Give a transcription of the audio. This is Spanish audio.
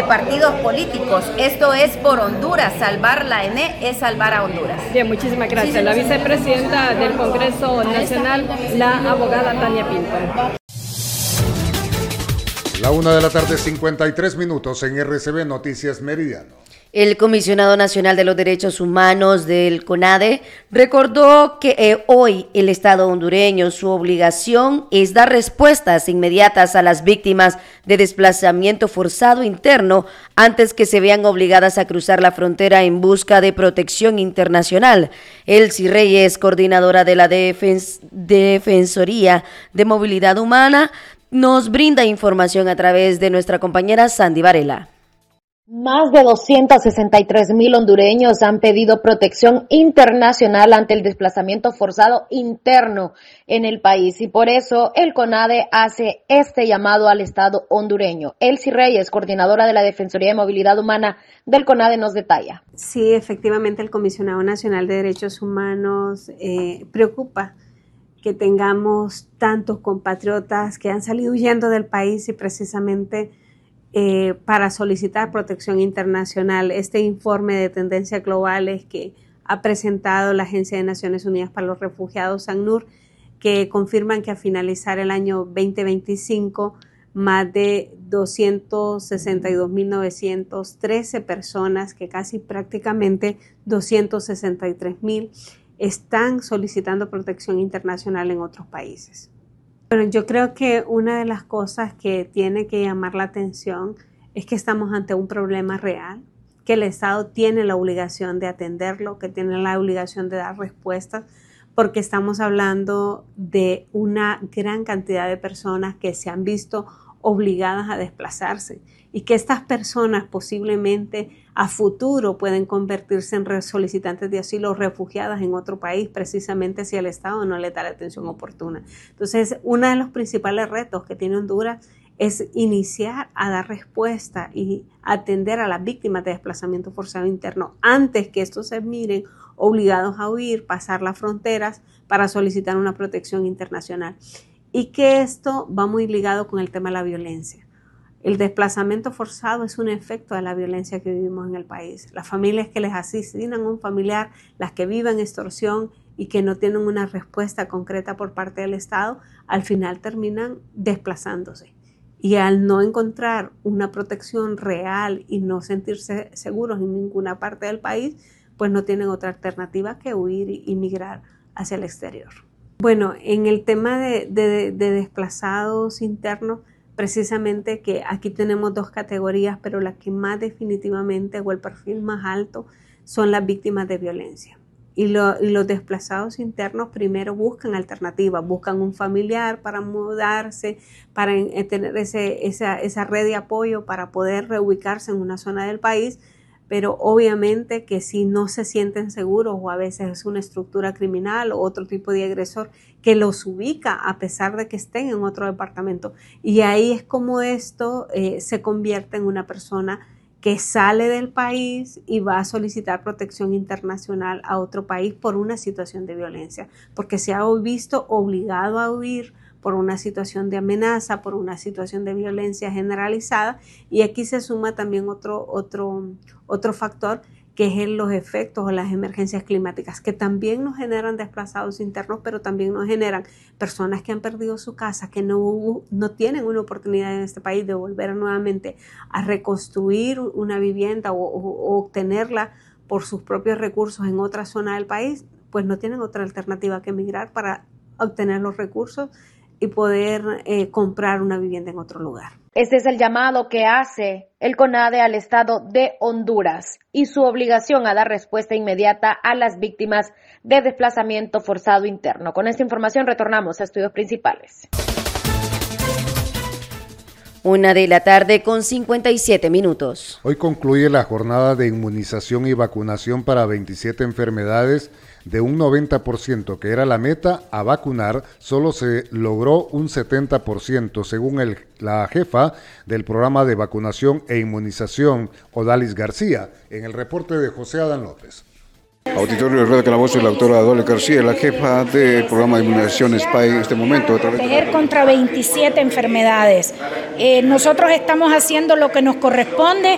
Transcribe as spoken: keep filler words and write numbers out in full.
partidos políticos. Esto es por Honduras. Salvar la E N E es salvar a Honduras. Bien, muchísimas gracias. La vicepresidenta del Congreso Nacional, la abogada Tania Pinto. La una de la tarde, cincuenta y tres minutos en R C B Noticias Meridiano. El comisionado nacional de los derechos humanos del CONADE recordó que eh, hoy el Estado hondureño, su obligación es dar respuestas inmediatas a las víctimas de desplazamiento forzado interno antes que se vean obligadas a cruzar la frontera en busca de protección internacional. Elsie Reyes, coordinadora de la Defens- Defensoría de Movilidad Humana, nos brinda información a través de nuestra compañera Sandy Varela. Más de doscientos sesenta y tres mil hondureños han pedido protección internacional ante el desplazamiento forzado interno en el país y por eso el CONADE hace este llamado al Estado hondureño. Elsie Reyes, coordinadora de la Defensoría de Movilidad Humana del CONADE, nos detalla. Sí, efectivamente el Comisionado Nacional de Derechos Humanos eh, preocupa que tengamos tantos compatriotas que han salido huyendo del país y precisamente Eh, para solicitar protección internacional. Este informe de tendencias globales que ha presentado la Agencia de Naciones Unidas para los Refugiados, ACNUR, que confirman que a finalizar el año veinte veinticinco, más de doscientos sesenta y dos mil novecientas trece personas, que casi prácticamente doscientos sesenta y tres mil, están solicitando protección internacional en otros países. Bueno, yo creo que una de las cosas que tiene que llamar la atención es que estamos ante un problema real, que el Estado tiene la obligación de atenderlo, que tiene la obligación de dar respuestas, porque estamos hablando de una gran cantidad de personas que se han visto obligadas a desplazarse y que estas personas posiblemente a futuro pueden convertirse en solicitantes de asilo o refugiadas en otro país, precisamente si el Estado no le da la atención oportuna. Entonces, uno de los principales retos que tiene Honduras es iniciar a dar respuesta y atender a las víctimas de desplazamiento forzado interno antes que estos se miren obligados a huir, pasar las fronteras para solicitar una protección internacional. Y que esto va muy ligado con el tema de la violencia. El desplazamiento forzado es un efecto de la violencia que vivimos en el país. Las familias que les asesinan a un familiar, las que viven extorsión y que no tienen una respuesta concreta por parte del Estado, al final terminan desplazándose. Y al no encontrar una protección real y no sentirse seguros en ninguna parte del país, pues no tienen otra alternativa que huir y migrar hacia el exterior. Bueno, en el tema de, de, de desplazados internos, precisamente que aquí tenemos dos categorías, pero la que más definitivamente o el perfil más alto son las víctimas de violencia. Y, lo, y los desplazados internos primero buscan alternativas, buscan un familiar para mudarse, para tener ese, esa, esa red de apoyo para poder reubicarse en una zona del país, pero obviamente que si no se sienten seguros o a veces es una estructura criminal o otro tipo de agresor que los ubica a pesar de que estén en otro departamento. Y ahí es como esto eh, se convierte en una persona que sale del país y va a solicitar protección internacional a otro país por una situación de violencia, porque se ha visto obligado a huir por una situación de amenaza, por una situación de violencia generalizada. Y aquí se suma también otro, otro, otro factor, que es los efectos o las emergencias climáticas, que también nos generan desplazados internos, pero también nos generan personas que han perdido su casa, que no, no tienen una oportunidad en este país de volver nuevamente a reconstruir una vivienda o, o, o obtenerla por sus propios recursos en otra zona del país, pues no tienen otra alternativa que emigrar para obtener los recursos y poder eh, comprar una vivienda en otro lugar. Este es el llamado que hace el CONADE al Estado de Honduras y su obligación a dar respuesta inmediata a las víctimas de desplazamiento forzado interno. Con esta información retornamos a estudios principales. Una de la tarde con cincuenta y siete minutos. Hoy concluye la jornada de inmunización y vacunación para veintisiete enfermedades. De un noventa por ciento que era la meta a vacunar, solo se logró un setenta por ciento, según el, la jefa del programa de vacunación e inmunización, Odalis García, en el reporte de José Adán López. Auditorio de Rueda Calabozo y la doctora Odalis García, la jefa del programa de inmunización S P A I en este momento. Otra vez. Proteger contra veintisiete enfermedades. Eh, nosotros estamos haciendo lo que nos corresponde